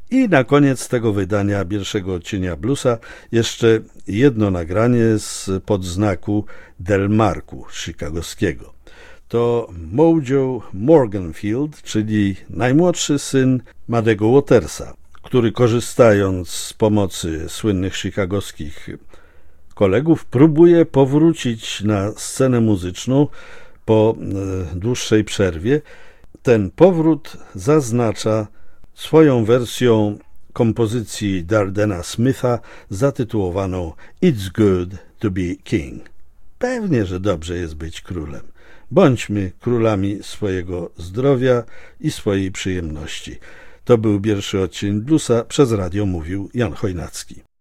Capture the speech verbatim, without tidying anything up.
I na koniec tego wydania pierwszego odcienia bluesa jeszcze jedno nagranie z podznaku Delmarku chicagowskiego. To Mojo Morganfield, czyli najmłodszy syn Muddego Watersa, który korzystając z pomocy słynnych chicagowskich kolegów próbuje powrócić na scenę muzyczną po dłuższej przerwie. Ten powrót zaznacza swoją wersją kompozycji Dardena Smitha zatytułowaną It's Good to be King. Pewnie, że dobrze jest być królem. Bądźmy królami swojego zdrowia i swojej przyjemności. To był pierwszy odcinek bluesa, przez radio mówił Jan Chojnacki.